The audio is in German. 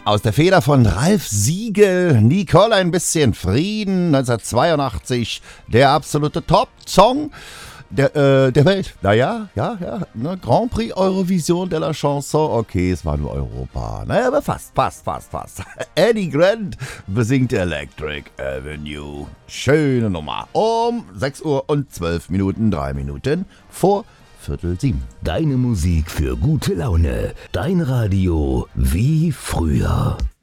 Aus der Feder von Ralf Siegel, Nicole ein bisschen Frieden, 1982, der absolute Top-Song der Welt. Naja, ja, ne? Grand Prix Eurovision de la Chanson, okay, es war nur Europa. Naja, aber fast. Eddie Grant besingt Electric Avenue. Schöne Nummer. Um 6 Uhr und 12 Minuten, 3 Minuten vor 6:45. Deine Musik für gute Laune. Dein Radio wie früher.